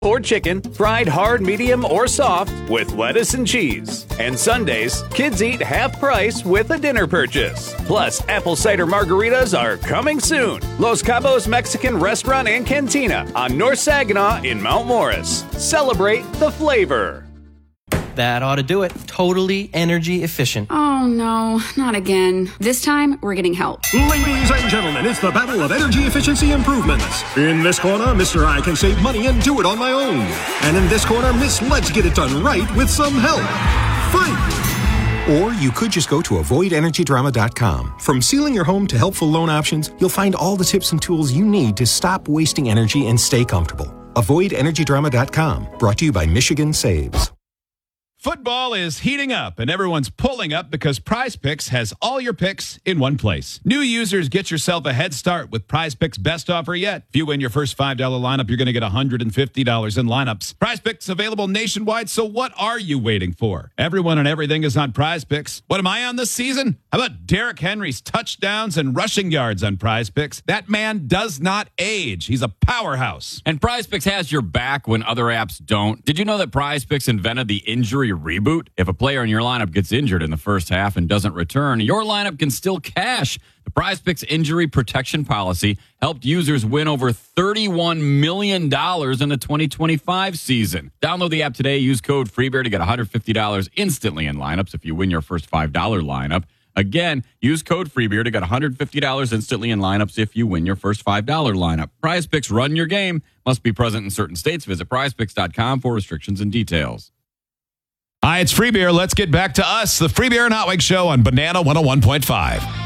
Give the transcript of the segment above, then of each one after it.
or chicken, fried hard, medium, or soft with lettuce and cheese. And Sundays, kids eat half price with a dinner purchase. Plus, apple cider margaritas are coming soon. Los Cabos Mexican Restaurant and Cantina on North Saginaw in Mount Morris. Celebrate the flavor. That ought to do it. Totally energy efficient. Oh, no, not again. This time, we're getting help. Ladies and gentlemen, it's the battle of energy efficiency improvements. In this corner, Mr. I can save money and do it on my own. And in this corner, Miss Let's get it done right with some help. Fight! Or you could just go to avoidenergydrama.com. From sealing your home to helpful loan options, you'll find all the tips and tools you need to stop wasting energy and stay comfortable. Avoidenergydrama.com. Brought to you by Michigan Saves. Football is heating up, and everyone's pulling up because Prize Picks has all your picks in one place. New users, get yourself a head start with Prize Picks' best offer yet. If you win your first $5 lineup, you're going to get $150 in lineups. Prize Picks available nationwide, so what are you waiting for? Everyone and everything is on Prize Picks. What am I on this season? How about Derrick Henry's touchdowns and rushing yards on Prize Picks? That man does not age. He's a powerhouse. And Prize Picks has your back when other apps don't. Did you know that Prize Picks invented the injury reboot? If a player in your lineup gets injured in the first half and doesn't return, your lineup can still cash. The Prize Picks injury protection policy helped users win over $31 million in the 2025 season. Download the app today. Use code FREEBEAR to get $150 instantly in lineups if you win your first $5 lineup. Again, use code FREEBEAR to get $150 instantly in lineups if you win your first $5 lineup. Prize Picks, run your game. Must be present in certain states. Visit prizepicks.com for restrictions and details. Hi, it's Free Beer. Let's get back to us, the Free Beer and Hot Wings Show on Banana 101.5.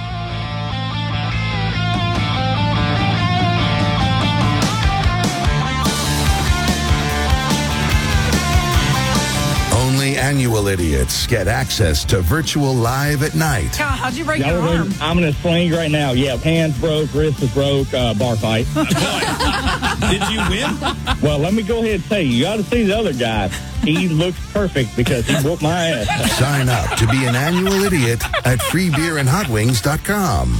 Only annual idiots get access to virtual live at night. God, how'd you break your arm? I'm in a sling right now. Yeah, hands broke, wrist is broke, bar fight. Did you win? Well, let me go ahead and tell you, you got to see the other guy. He looks perfect because he whooped my ass. Sign up to be an annual idiot at freebeerandhotwings.com.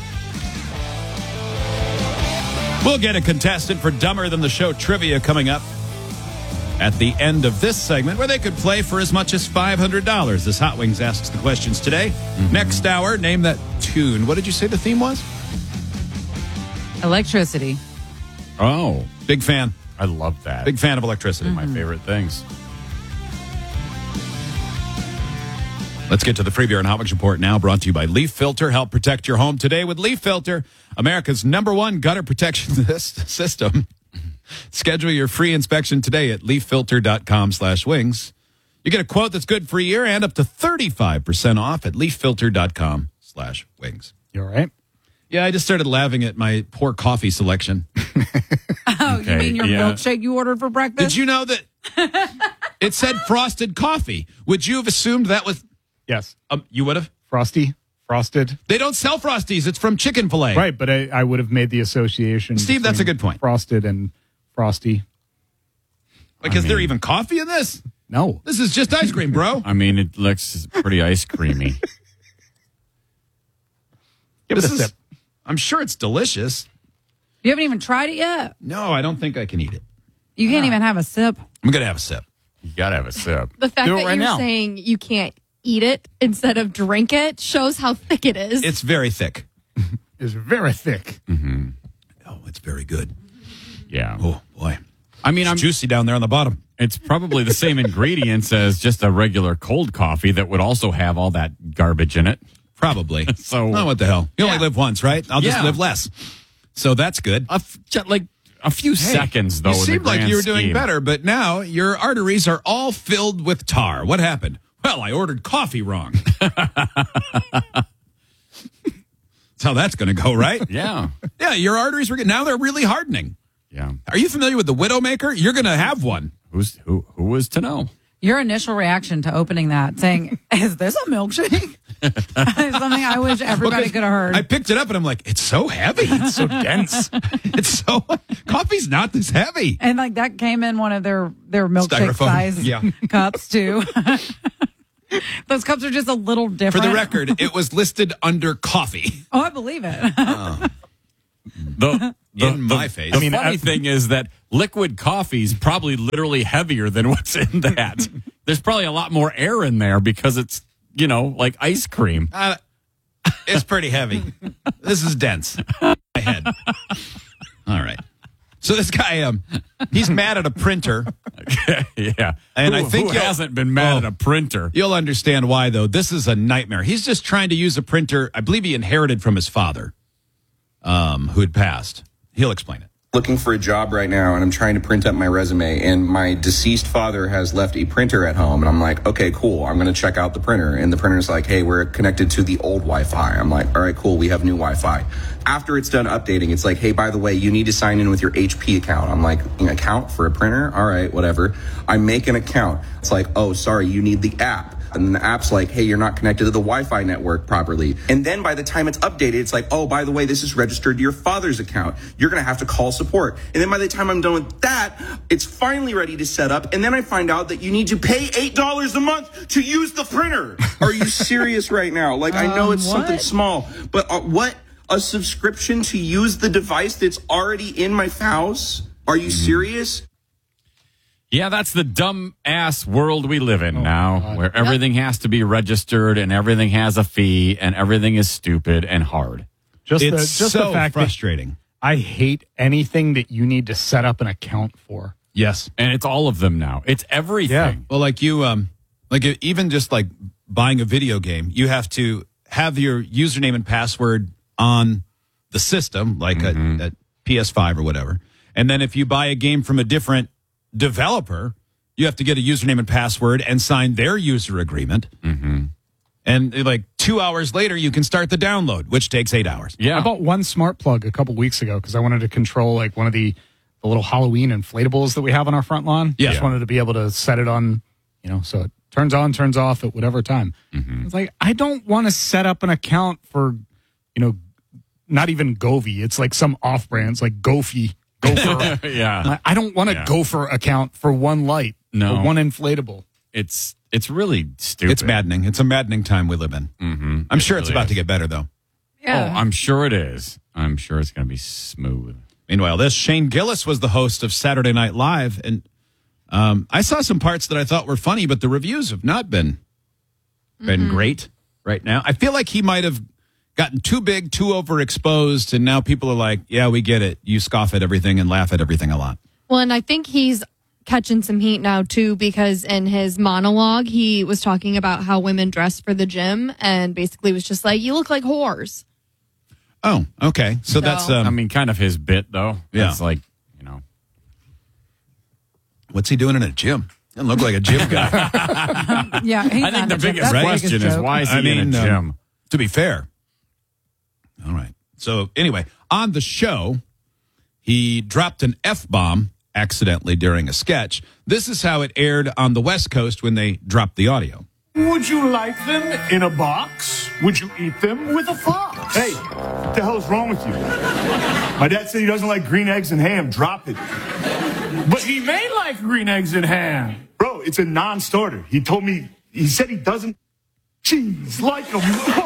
We'll get a contestant for Dumber Than the Show trivia coming up at the end of this segment, where they could play for as much as $500. This Hot Wings asks the questions today. Mm-hmm. Next hour, name that tune. What did you say the theme was? Electricity. Oh, big fan. I love that. Big fan of electricity. My favorite things. Let's get to the Free Beer and Hot Wings Report now, brought to you by Leaf Filter. Help protect your home today with Leaf Filter, America's #1 gutter protection system. Schedule your free inspection today at leaffilter.com/wings. You get a quote that's good for a year and up to 35% off at leaffilter.com/wings. You all right? Yeah, I just started laughing at my poor coffee selection. Oh, okay, you mean your milkshake you ordered for breakfast? Did you know that it said frosted coffee? Would you have assumed that was... Yes. You would have? Frosted. They don't sell Frosties. It's from Chicken Filet. Right, but I would have made the association. Steve, that's a good point. Frosted and Frosty. Like, is there even coffee in this? No. This is just ice cream, bro. I mean, it looks pretty ice creamy. Give it a sip. I'm sure it's delicious. You haven't even tried it yet? No, I don't think I can eat it. You can't even have a sip. I'm going to have a sip. You got to have a sip. The fact Do it that right you're now. saying you can't eat it instead of drink it shows how thick it is. It's very thick. It's very thick. Mm-hmm. Oh, it's very good. Yeah. Oh, boy. I mean, it's juicy down there on the bottom. It's probably the same ingredients as just a regular cold coffee that would also have all that garbage in it. Probably. So, oh, what the hell? You only live once, right? I'll just live less. So that's good. Like a few seconds, though. You in seemed the like grand you were doing scheme. better, but now your arteries are all filled with tar. What happened? Well, I ordered coffee wrong. That's how that's going to go, right? Yeah. Yeah, your arteries were now they're really hardening. Yeah. Are you familiar with the Widowmaker? You're going to have one. Who was to know? Your initial reaction to opening that, saying, "Is this a milkshake?" Something I wish everybody could have heard. I picked it up and I'm like, it's so heavy. It's so dense. Coffee's not this heavy. And like that came in one of their milkshake Styrofoam. size cups too. Those cups are just a little different. For the record, it was listed under coffee. Oh, I believe it. my face. The funny thing is that liquid coffee is probably literally heavier than what's in that. There's probably a lot more air in there because it's, like ice cream. It's pretty heavy. This is dense. My head. All right. So this guy, he's mad at a printer. Yeah. And I think who hasn't been mad at a printer? You'll understand why, though. This is a nightmare. He's just trying to use a printer I believe he inherited from his father, who had passed. He'll explain it. Looking for a job right now, and I'm trying to print up my resume, and my deceased father has left a printer at home, and I'm like, okay, cool, I'm going to check out the printer, and the printer's like, hey, we're connected to the old Wi-Fi. I'm like, all right, cool, we have new Wi-Fi. After it's done updating, it's like, hey, by the way, you need to sign in with your HP account. I'm like, an account for a printer? All right, whatever. I make an account. It's like, oh, sorry, you need the app. And then the app's like, hey, you're not connected to the Wi-Fi network properly. And then by the time it's updated, it's like, oh, by the way, this is registered to your father's account. You're going to have to call support. And then by the time I'm done with that, it's finally ready to set up. And then I find out that you need to pay $8 a month to use the printer. Are you serious right now? Like, I know it's something small, but what? A subscription to use the device that's already in my house? Are you serious? Yeah, that's the dumb ass world we live in now, where everything has to be registered and everything has a fee and everything is stupid and hard. It's so the fact frustrating. I hate anything that you need to set up an account for. Yes. And it's all of them now. It's everything. Yeah. Well, like you, even just like buying a video game, you have to have your username and password on the system, like a PS5 or whatever. And then if you buy a game from a different developer, you have to get a username and password and sign their user agreement. Mm-hmm. And like 2 hours later, you can start the download, which takes 8 hours. Yeah. I bought one smart plug a couple weeks ago because I wanted to control like one of the little Halloween inflatables that we have on our front lawn. Yeah. I just wanted to be able to set it on, so it turns on, turns off at whatever time. Mm-hmm. It's like, I don't want to set up an account for, not even Govee. It's like some off brands like Gopher. Yeah. I don't want a Gopher account for one light. No. Or one inflatable. It's really stupid. It's maddening. It's a maddening time we live in. Mm-hmm. I'm sure it's about to get better, though. Yeah. Oh, I'm sure it is. I'm sure it's going to be smooth. Meanwhile, Shane Gillis was the host of Saturday Night Live, and I saw some parts that I thought were funny, but the reviews have not been great right now. I feel like he might have gotten too big, too overexposed, and now people are like, yeah, we get it. You scoff at everything and laugh at everything a lot. Well, and I think he's catching some heat now, too, because in his monologue, he was talking about how women dress for the gym and basically was just like, you look like whores. Oh, okay. So that's, kind of his bit, though. Yeah. It's like, what's he doing in a gym? Doesn't look like a gym guy. Yeah, I think the biggest question is, why is he in a gym? To be fair. All right. So anyway, on the show, he dropped an F-bomb accidentally during a sketch. This is how it aired on the West Coast when they dropped the audio. Would you like them in a box? Would you eat them with a fox? Hey, what the hell is wrong with you? My dad said he doesn't like green eggs and ham. Drop it. But he may like green eggs and ham. Bro, it's a non-starter. He said he doesn't like them.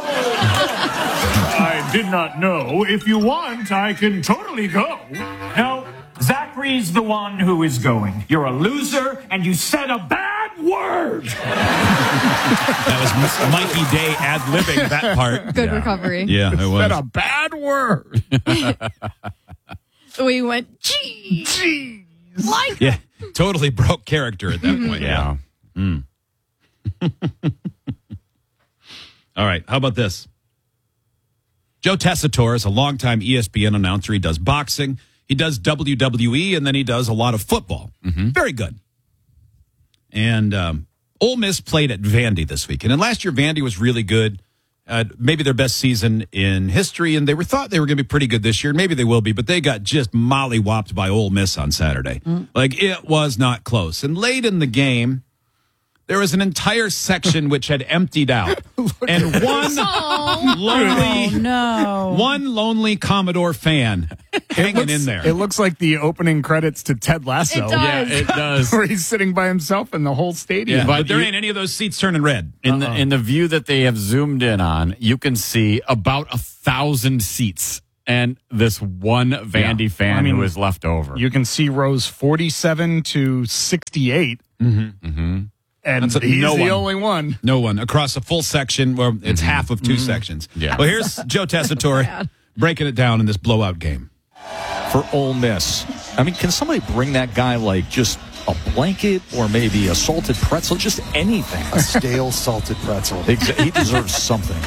I did not know. If you want, I can totally go. No, Zachary's the one who is going. You're a loser, and you said a bad word. That was Mikey Day ad-libbing that part. Good recovery. Yeah, it was. Said a bad word. We went, geez. Like Yeah, totally broke character at that point. Yeah. All right, how about this? Joe Tessitore is a longtime ESPN announcer. He does boxing, he does WWE, and then he does a lot of football. Very good. And Ole Miss played at Vandy this weekend. And last year, Vandy was really good. Maybe their best season in history. And they thought they were going to be pretty good this year. Maybe they will be, but they got just mollywopped by Ole Miss on Saturday. Like, it was not close. And late in the game, there was an entire section which had emptied out. And one lonely Commodore fan hanging in there. It looks like the opening credits to Ted Lasso. It does. Yeah, it does. Where he's sitting by himself in the whole stadium. Yeah, but there ain't any of those seats turning red. In the view that they have zoomed in on, you can see about 1,000 seats and this one Vandy fan who is left over. You can see rows 47 to 68. And he's the only one. No one across a full section where it's half of two sections. Yeah. Well, here's Joe Tessitore breaking it down in this blowout game. For Ole Miss, I mean, can somebody bring that guy like just a blanket or maybe a salted pretzel, just anything? A stale salted pretzel. He deserves something.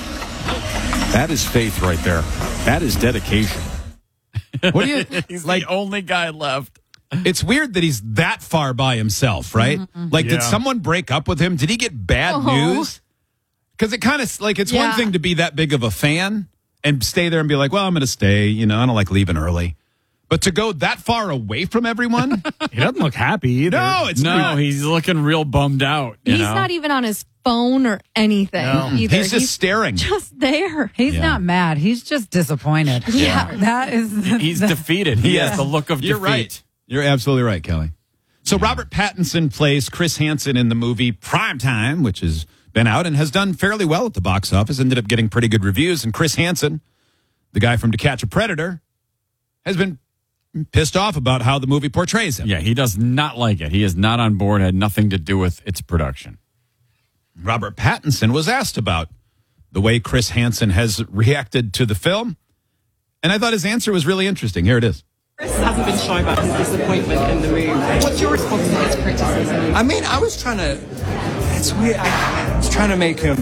That is faith right there. That is dedication. What do you He's like the only guy left. It's weird that he's that far by himself, right? Like, did someone break up with him? Did he get bad news? Because it kind of like it's one thing to be that big of a fan and stay there and be like, well, I'm going to stay. You know, I don't like leaving early. But to go that far away from everyone, he doesn't look happy either. No, he's looking real bummed out. He's not even on his phone or anything either. He's just staring. Just there. He's not mad. He's just disappointed. Yeah. That is. He's defeated. He has the look of You're defeat. right. You're absolutely right, Kelly. So Robert Pattinson plays Chris Hansen in the movie Primetime, which has been out and has done fairly well at the box office, ended up getting pretty good reviews. And Chris Hansen, the guy from To Catch a Predator, has been pissed off about how the movie portrays him. Yeah, he does not like it. He is not on board, had nothing to do with its production. Robert Pattinson was asked about the way Chris Hansen has reacted to the film, and I thought his answer was really interesting. Here it is. Chris hasn't been shy about his disappointment in the movie. What's your response to his criticism? I mean, I was trying to. It's weird. I was trying to make him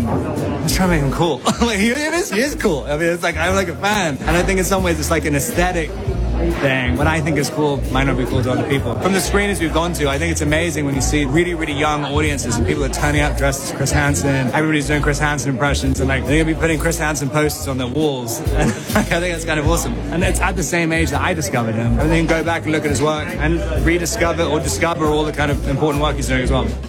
cool. Like he is cool. I mean, it's like I'm like a fan, and I think in some ways it's like an aesthetic thing. What I think is cool might not be cool to other people. From the screenings we've gone to, I think it's amazing when you see really, really young audiences and people are turning up dressed as Chris Hansen. Everybody's doing Chris Hansen impressions, and like they're gonna be putting Chris Hansen posters on their walls. And like, I think that's kind of awesome. And it's at the same age that I discovered him. And then go back and look at his work and rediscover or discover all the kind of important work he's doing as well.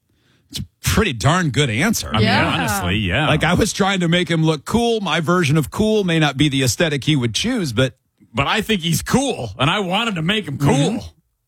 Pretty darn good answer. I mean, honestly, yeah. Like I was trying to make him look cool. My version of cool may not be the aesthetic he would choose, but I think he's cool, and I wanted to make him cool.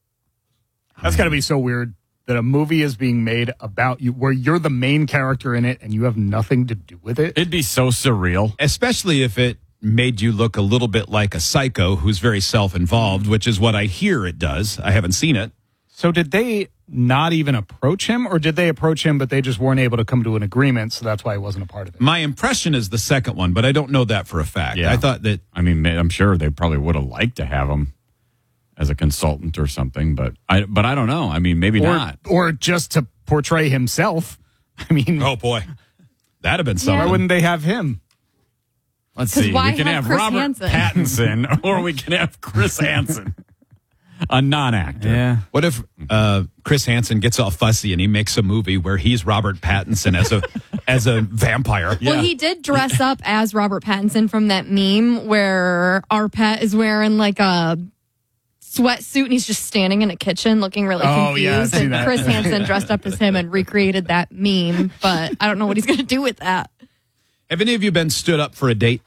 That's got to be so weird that a movie is being made about you where you're the main character in it and you have nothing to do with it. It'd be so surreal. Especially if it made you look a little bit like a psycho who's very self-involved, which is what I hear it does. I haven't seen it. So did they not even approach him, or did they approach him but they just weren't able to come to an agreement, so that's why he wasn't a part of it? My impression is the second one, but I don't know that for a fact. Yeah. I thought that... I mean, I'm sure they probably would have liked to have him as a consultant or something, but I don't know. I mean, maybe not. Or just to portray himself. I mean... Oh, boy. That'd have been something. Why wouldn't they have him? Let's see. Why We can have Chris Robert Hansen? Pattinson, or we can have Chris Hansen. A non-actor. Yeah. What if Chris Hansen gets all fussy and he makes a movie where he's Robert Pattinson as a vampire? Well, he did dress up as Robert Pattinson from that meme where our pet is wearing like a sweatsuit and he's just standing in a kitchen looking really confused. Oh, yeah, I've seen and that. Chris Hansen dressed up as him and recreated that meme, but I don't know what he's going to do with that. Have any of you been stood up for a date?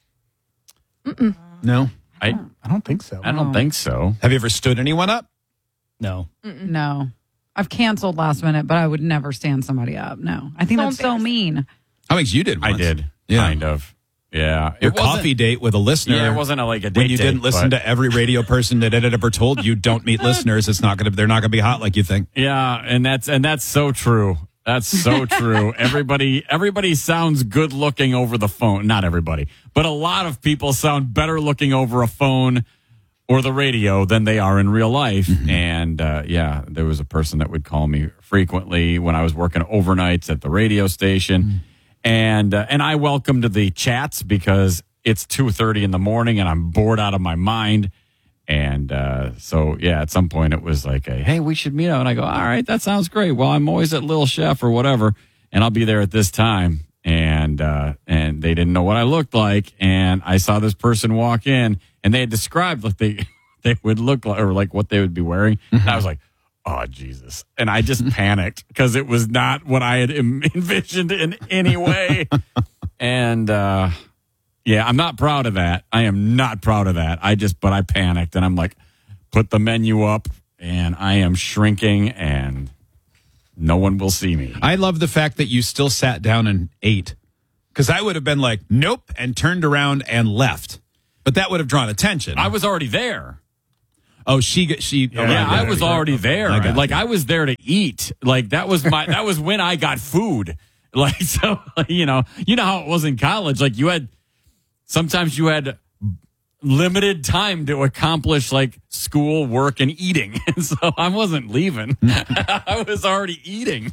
Mm-mm. No? I don't think so. I don't think so. Have you ever stood anyone up? No. No. I've canceled last minute, but I would never stand somebody up. No. I think So that's so mean. I think you did once. I did. Yeah. Kind of. Yeah. Your It wasn't- coffee date with a listener. Yeah, it wasn't like a date when you didn't date, listen but- to every radio person that had ever told you don't meet listeners. They're not going to be hot like you think. Yeah, and that's so true. That's so true. Everybody sounds good looking over the phone. Not everybody, but a lot of people sound better looking over a phone or the radio than they are in real life. Mm-hmm. And there was a person that would call me frequently when I was working overnights at the radio station. And I welcomed the chats because it's 2:30 in the morning and I'm bored out of my mind. And so, at some point it was like, hey, we should meet up. And I go, all right, that sounds great. Well, I'm always at Little Chef or whatever, and I'll be there at this time. And they didn't know what I looked like. And I saw this person walk in, and they had described what they would look like or like what they would be wearing. And I was like, oh, Jesus. And I just panicked because it was not what I had envisioned in any way. And I'm not proud of that. I am not proud of that. But I panicked and I'm like, put the menu up and I am shrinking and no one will see me. I love the fact that you still sat down and ate because I would have been like, nope, and turned around and left. But that would have drawn attention. I was already there. Oh, she. I was already there. I was there to eat. Like that was when I got food. Like so, you know how it was in college. Like sometimes you had limited time to accomplish like school, work, and eating. And so I wasn't leaving. I was already eating.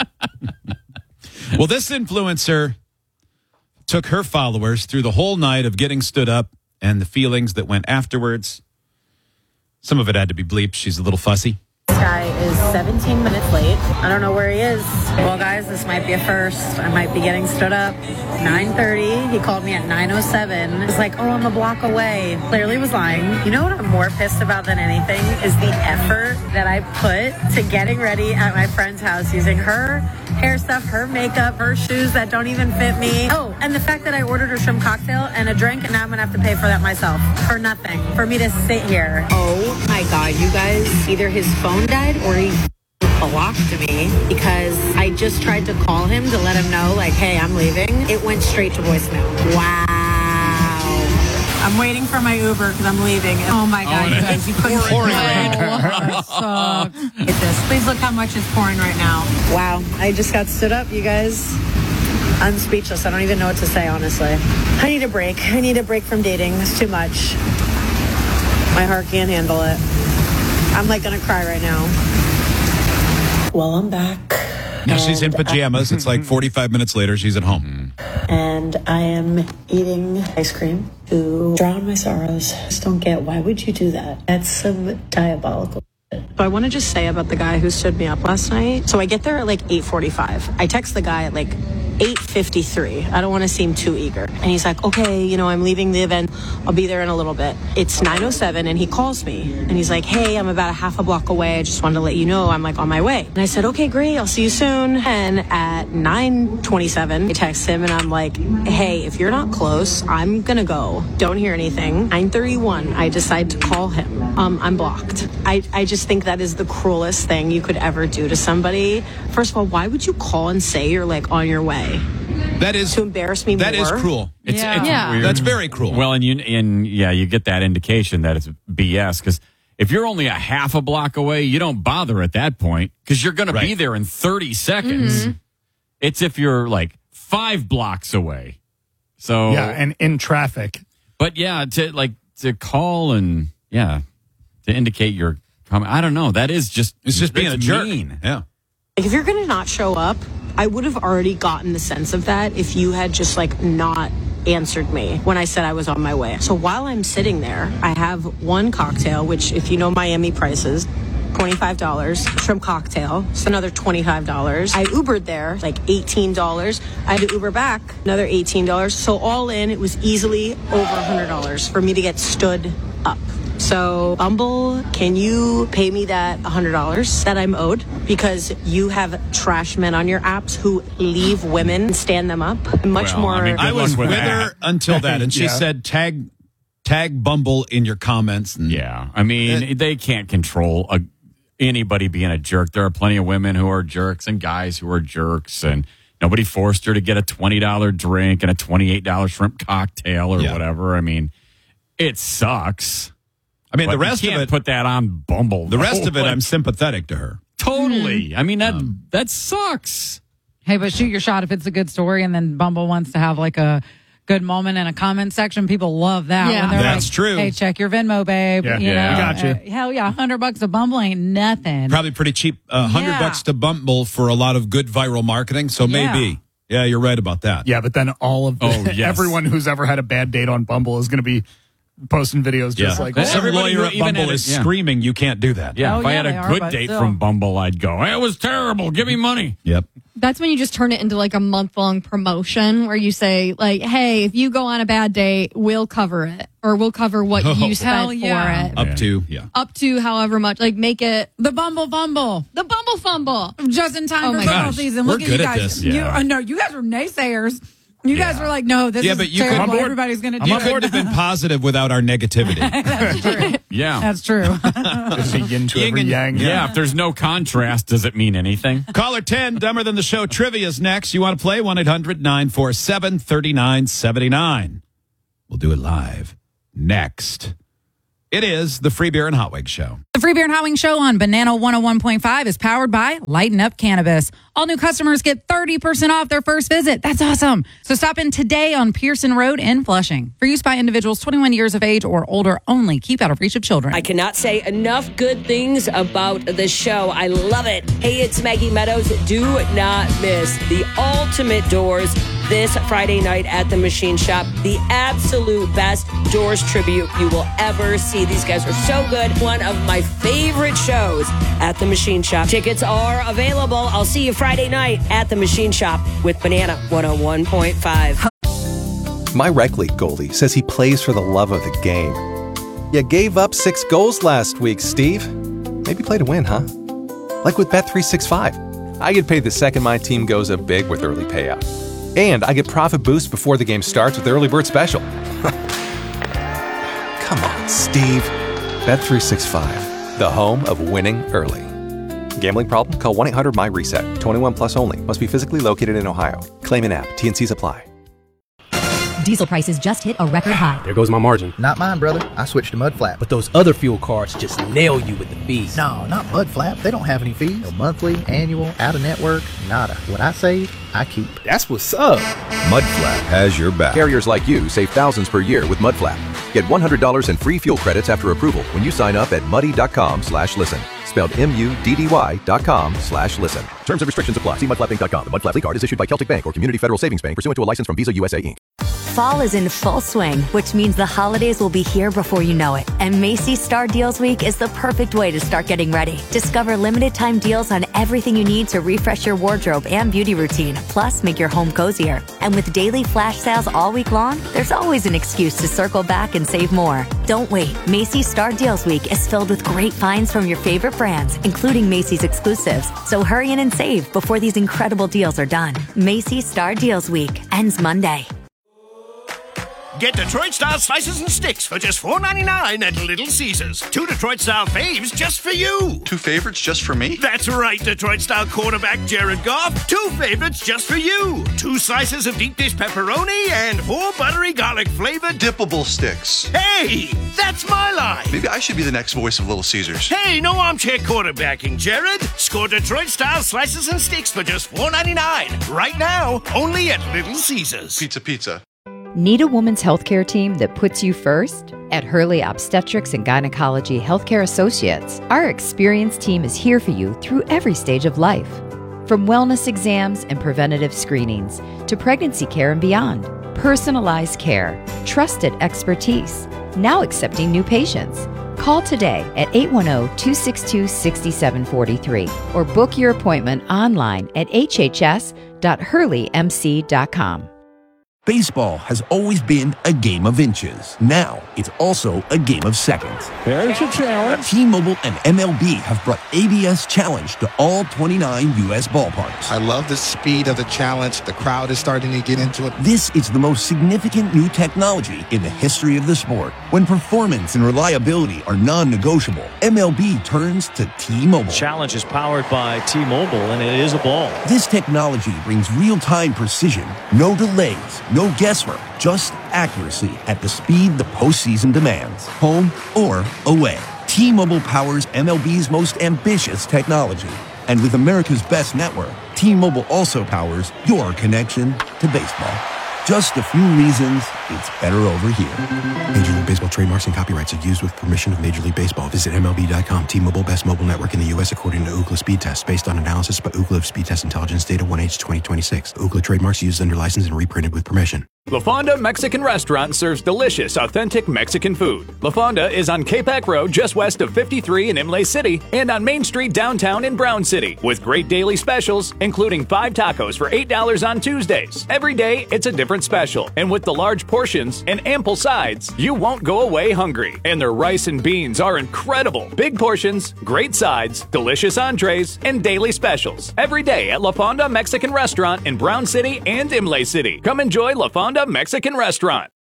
Well, this influencer took her followers through the whole night of getting stood up and the feelings that went afterwards. Some of it had to be bleeped. She's a little fussy. This guy is 17 minutes late. I don't know where he is. Well, guys, this might be a first. I might be getting stood up. 9:30. He called me at 9:07. It's like, oh, I'm a block away. Clearly was lying. You know what I'm more pissed about than anything is the effort that I put to getting ready at my friend's house using her hair stuff, her makeup, her shoes that don't even fit me. Oh, and the fact that I ordered a shrimp cocktail and a drink, and now I'm going to have to pay for that myself. For nothing. For me to sit here. Oh, my God, you guys. Either his phone died or he blocked me because I just tried to call him to let him know, like, hey, I'm leaving. It went straight to voicemail. Wow. I'm waiting for my Uber because I'm leaving. Oh, my God, you guys. You couldn't pouring rain. Get this. Please look how much it's pouring right now. Wow. I just got stood up, you guys. I'm speechless. I don't even know what to say, honestly. I need a break. I need a break from dating. It's too much. My heart can't handle it. I'm like going to cry right now. Well, I'm back. Now she's in pajamas. It's like 45 minutes later. She's at home. And I am eating ice cream to drown my sorrows. I just don't get, why would you do that? That's some diabolical shit. So I want to just say about the guy who stood me up last night. So I get there at like 8:45. I text the guy at like 8:53. I don't want to seem too eager. And he's like, okay, you know, I'm leaving the event. I'll be there in a little bit. It's 9:07 and he calls me and he's like, hey, I'm about a half a block away. I just wanted to let you know I'm like on my way. And I said, okay, great. I'll see you soon. And at 9:27, I text him and I'm like, hey, if you're not close, I'm going to go. Don't hear anything. 9:31, I decide to call him. I'm blocked. I just think that is the cruelest thing you could ever do to somebody. First of all, why would you call and say you're like on your way? That is to embarrass me more. That is cruel. It's weird. That's very cruel. Well, and you get that indication that it's BS because if you're only a half a block away, you don't bother at that point because you're going to be there in 30 seconds. Mm-hmm. It's if you're like 5 blocks away. So yeah, and in traffic. But yeah, to call and to indicate you're coming. I don't know. That is just being a jerk. Mean. Yeah. If you're going to not show up, I would have already gotten the sense of that if you had just like not answered me when I said I was on my way. So while I'm sitting there, I have one cocktail, which if you know Miami prices, $25. Shrimp cocktail, it's another $25. I Ubered there, like $18. I had to Uber back, another $18. So all in, it was easily over $100 for me to get stood up. So, Bumble, can you pay me that $100 that I'm owed? Because you have trash men on your apps who leave women and stand them up. I was with her until that, and she said, tag Bumble in your comments. And I mean, they can't control anybody being a jerk. There are plenty of women who are jerks and guys who are jerks, and nobody forced her to get a $20 drink and a $28 shrimp cocktail or whatever. I mean, it sucks. I mean, the rest of it, put that on Bumble. The rest of it, I'm sympathetic to her. Totally. I mean, that sucks. Hey, but shoot your shot if it's a good story, and then Bumble wants to have like a good moment in a comment section. People love that. Yeah, when that's like, true. Hey, check your Venmo, babe. Yeah, you know, I got you. Hell yeah, $100 a Bumble ain't nothing. Probably pretty cheap. $100 to Bumble for a lot of good viral marketing. So maybe. Yeah, you're right about that. Yeah, but then all of everyone who's ever had a bad date on Bumble is going to be posting videos just like that. Some lawyer at Bumble is screaming, you can't do that. Yeah, if I had a good date from Bumble, I'd go, it was terrible. Give me money. Yep. That's when you just turn it into like a month-long promotion where you say, like, hey, if you go on a bad date, we'll cover it. Or we'll cover what you spent for it. Up to however much. Like, make it the Bumble Fumble. The Bumble Fumble. Just in time for football season. Look at you guys. No, you guys are naysayers. You guys were like, no, this is terrible. Everybody's going to do it. You couldn't have been positive without our negativity. That's true. Yeah. That's true. Just a yin to every yang. Yeah, if there's no contrast, does it mean anything? Caller 10, Dumber Than the Show Trivia's next. You want to play? 1-800-947-3979. We'll do it live next. It is the Free Beer and Hot Wings Show. The Free Beer and Hot Wings Show on Banana 101.5 is powered by Lighten Up Cannabis. All new customers get 30% off their first visit. That's awesome. So stop in today on Pearson Road in Flushing. For use by individuals 21 years of age or older only. Keep out of reach of children. I cannot say enough good things about the show. I love it. Hey, it's Maggie Meadows. Do not miss the ultimate doors this Friday night at the Machine Shop. The absolute best Doors tribute you will ever see. These guys are so good. One of my favorite shows at the Machine Shop. Tickets are available. I'll see you Friday night at the Machine Shop with Banana 101.5. My rec league goalie says he plays for the love of the game. You gave up 6 goals last week, Steve. Maybe play to win, huh? Like with Bet365. I get paid the second my team goes up big with early payout. And I get profit boost before the game starts with the early bird special. Come on, Steve. Bet365, the home of winning early. Gambling problem? Call 1-800-MY-RESET. 21 plus only. Must be physically located in Ohio. Claim in app. T&Cs apply. Diesel prices just hit a record high. There goes my margin. Not mine, brother. I switched to Mudflap. But those other fuel cards just nail you with the fees. No, not Mudflap. They don't have any fees. No monthly, annual, out-of-network, nada. What I save, I keep. That's what's up. Mudflap has your back. Carriers like you save thousands per year with Mudflap. Get $100 in free fuel credits after approval when you sign up at muddy.com/listen. Spelled MUDDY.com/listen. Terms and restrictions apply. See mudflapping.com. The Mudflap card is issued by Celtic Bank or Community Federal Savings Bank pursuant to a license from Visa USA Inc. Fall is in full swing, which means the holidays will be here before you know it. And Macy's Star Deals Week is the perfect way to start getting ready. Discover limited time deals on everything you need to refresh your wardrobe and beauty routine, plus make your home cozier. And with daily flash sales all week long, there's always an excuse to circle back and save more. Don't wait. Macy's Star Deals Week is filled with great finds from your favorite brands, including Macy's exclusives. So hurry in and save before these incredible deals are done. Macy's Star Deals Week ends Monday. Get Detroit-style slices and sticks for just $4.99 at Little Caesars. 2 Detroit-style faves just for you. 2 favorites just for me? That's right, Detroit-style quarterback Jared Goff. 2 favorites just for you. 2 slices of deep dish pepperoni and 4 buttery garlic-flavored dippable sticks. Hey, that's my line. Maybe I should be the next voice of Little Caesars. Hey, no armchair quarterbacking, Jared. Score Detroit-style slices and sticks for just $4.99. Right now, only at Little Caesars. Pizza. Need a woman's healthcare team that puts you first? At Hurley Obstetrics and Gynecology Healthcare Associates, our experienced team is here for you through every stage of life. From wellness exams and preventative screenings to pregnancy care and beyond, personalized care, trusted expertise, now accepting new patients. Call today at 810-262-6743 or book your appointment online at hhs.hurleymc.com. Baseball has always been a game of inches. Now, it's also a game of seconds. There's a challenge. T-Mobile and MLB have brought ABS Challenge to all 29 U.S. ballparks. I love the speed of the challenge. The crowd is starting to get into it. This is the most significant new technology in the history of the sport. When performance and reliability are non-negotiable, MLB turns to T-Mobile. Challenge is powered by T-Mobile, and it is a ball. This technology brings real-time precision, no delays, no guesswork, just accuracy at the speed the postseason demands, home or away. T-Mobile powers MLB's most ambitious technology. And with America's best network, T-Mobile also powers your connection to baseball. Just a few reasons it's better over here. Major League Baseball trademarks and copyrights are used with permission of Major League Baseball. Visit MLB.com. T-Mobile, best mobile network in the U.S. according to Ookla Speed Test, based on analysis by Ookla of Speed Test Intelligence data 1H 2026. Ookla trademarks used under license and reprinted with permission. La Fonda Mexican Restaurant serves delicious, authentic Mexican food. La Fonda is on Capac Road, just west of 53 in Imlay City, and on Main Street downtown in Brown City, with great daily specials, including 5 tacos for $8 on Tuesdays. Every day, it's a different special, and with the large portions and ample sides, you won't go away hungry. And their rice and beans are incredible. Big portions, great sides, delicious entrees, and daily specials. Every day at La Fonda Mexican Restaurant in Brown City and Imlay City. Come enjoy La Fonda Mexican Restaurant.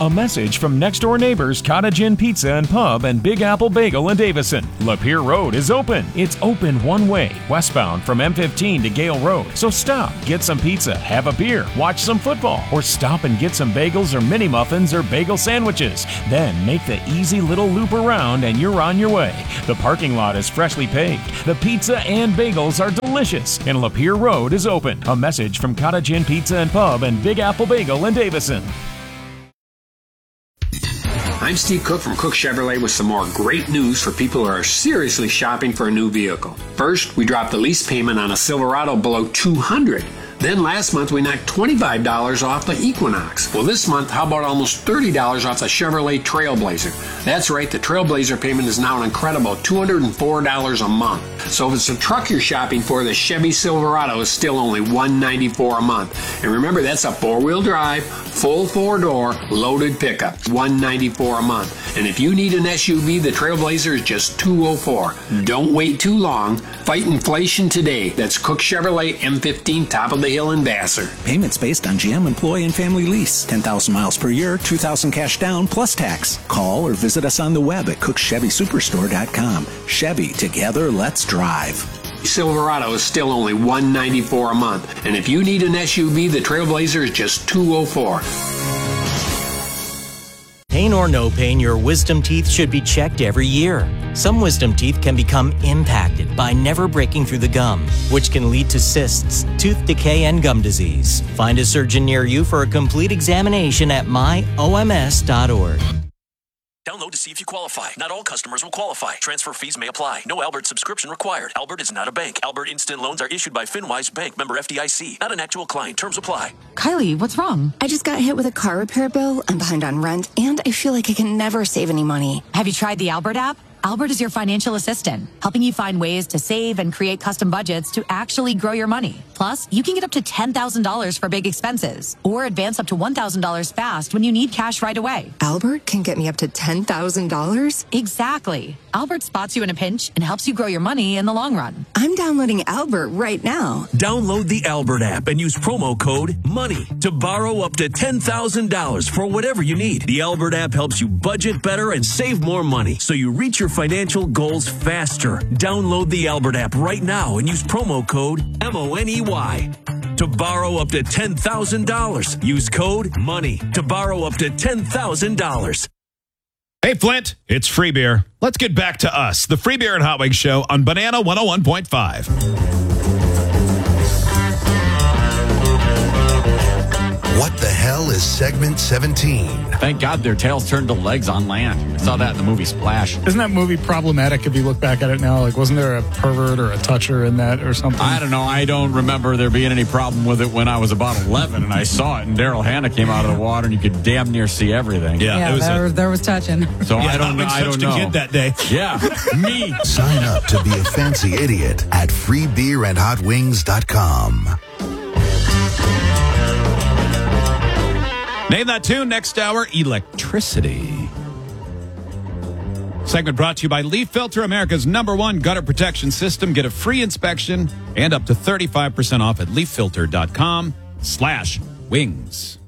A message from next-door neighbors Cottage Inn Pizza and Pub and Big Apple Bagel in Davison. Lapeer Road is open. It's open one way, westbound from M15 to Gale Road. So stop, get some pizza, have a beer, watch some football, or stop and get some bagels or mini muffins or bagel sandwiches. Then make the easy little loop around and you're on your way. The parking lot is freshly paved. The pizza and bagels are delicious, and Lapeer Road is open. A message from Cottage Inn Pizza and Pub and Big Apple Bagel in Davison. I'm Steve Cook from Cook Chevrolet with some more great news for people who are seriously shopping for a new vehicle. First, we dropped the lease payment on a Silverado below $200. Then last month, we knocked $25 off the Equinox. Well, this month, how about almost $30 off the Chevrolet Trailblazer? That's right, the Trailblazer payment is now an incredible $204 a month. So if it's a truck you're shopping for, the Chevy Silverado is still only $194 a month. And remember, that's a four-wheel drive, full four-door, loaded pickup, $194 a month. And if you need an SUV, the Trailblazer is just $204. Don't wait too long. Fight inflation today. That's Cook Chevrolet M15 top of the hill in Vassar. Payments based on GM employee and family lease. 10,000 miles per year, $2,000 cash down plus tax. Call or visit us on the web at cookchevysuperstore.com. Chevy, together, let's drive. Silverado is still only $194 a month. And if you need an SUV, the Trailblazer is just $204. Pain or no pain, your wisdom teeth should be checked every year. Some wisdom teeth can become impacted by never breaking through the gum, which can lead to cysts, tooth decay, and gum disease. Find a surgeon near you for a complete examination at myoms.org. Download to see if you qualify. Not all customers will qualify. Transfer fees may apply. No Albert subscription required. Albert is not a bank. Albert Instant Loans are issued by FinWise Bank, member FDIC. Not an actual client. Terms apply. Kylie, what's wrong? I just got hit with a car repair bill. I'm behind on rent, and I feel like I can never save any money. Have you tried the Albert app? Albert is your financial assistant, helping you find ways to save and create custom budgets to actually grow your money. Plus, you can get up to $10,000 for big expenses or advance up to $1,000 fast when you need cash right away. Albert can get me up to $10,000? Exactly. Albert spots you in a pinch and helps you grow your money in the long run. I'm downloading Albert right now. Download the Albert app and use promo code MONEY to borrow up to $10,000 for whatever you need. The Albert app helps you budget better and save more money so you reach your financial goals faster. Download the Albert app right now and use promo code MONEY to borrow up to $10,000. Use code MONEY to borrow up to $10,000. Hey, Flint, it's Free Beer. Let's get back to us, the Free Beer and Hot Wings Show on Banana 101.5. What the hell is segment 17? Thank God their tails turned to legs on land. I saw that in the movie Splash. Isn't that movie problematic if you look back at it now? Like, wasn't there a pervert or a toucher in that or something? I don't know. I don't remember there being any problem with it when I was about 11 and I saw it and Daryl Hannah came out of the water and you could damn near see everything. There was touching. So I don't know. I don't know. Kid that day. Yeah, me. Sign up to be a fancy idiot at freebeerandhotwings.com. Name that tune next hour, Electricity. Segment brought to you by Leaf Filter, America's #1 gutter protection system. Get a free inspection and up to 35% off at leaffilter.com/wings.